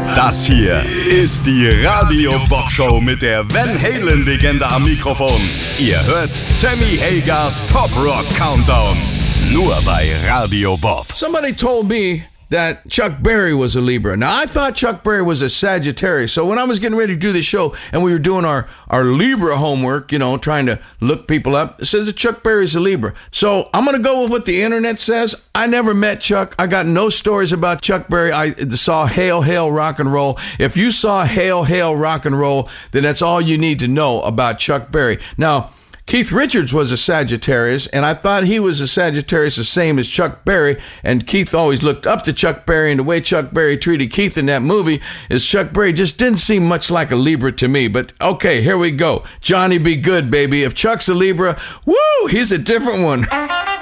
Das hier ist die Radio Bob Show mit der Van Halen Legende am Mikrofon. Ihr hört Sammy Hagars Top Rock Countdown. Nur bei Radio Bob. Somebody told me that Chuck Berry was a Libra. Now, I thought Chuck Berry was a Sagittarius. So when I was getting ready to do the show and we were doing our Libra homework, you know, trying to look people up, it says that Chuck Berry's a Libra. So I'm going to go with what the internet says. I never met Chuck. I got no stories about Chuck Berry. I saw Hail, Hail, Rock and Roll. If you saw Hail, Hail, Rock and Roll, then that's all you need to know about Chuck Berry. Now, Keith Richards was a Sagittarius, and I thought he was a Sagittarius the same as Chuck Berry, and Keith always looked up to Chuck Berry, and the way Chuck Berry treated Keith in that movie is Chuck Berry just didn't seem much like a Libra to me. But okay, here we go. Johnny be good, baby. If Chuck's a Libra, woo, he's a different one.